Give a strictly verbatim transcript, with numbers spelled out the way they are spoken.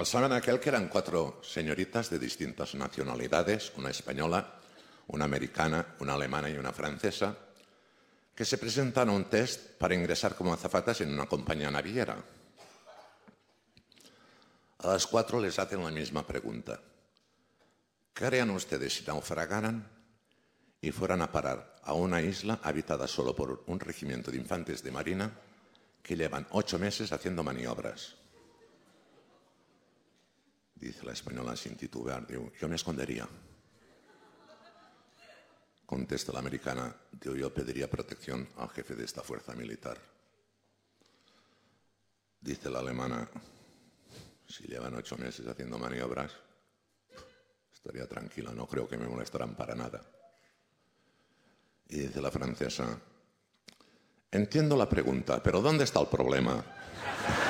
Pasaban aquel que eran cuatro señoritas de distintas nacionalidades, una española, una americana, una alemana y una francesa, que se presentan a un test para ingresar como azafatas en una compañía naviera. A las cuatro les hacen la misma pregunta. ¿Qué harían ustedes si naufragaran y fueran a parar a una isla habitada solo por un regimiento de infantes de marina que llevan ocho meses haciendo maniobras? Dice la española sin titubear, digo, yo me escondería. Contesta la americana, digo, yo pediría protección al jefe de esta fuerza militar. Dice la alemana, si llevan ocho meses haciendo maniobras, estaría tranquila, no creo que me molestarán para nada. Y dice la francesa, entiendo la pregunta, pero ¿dónde está el problema?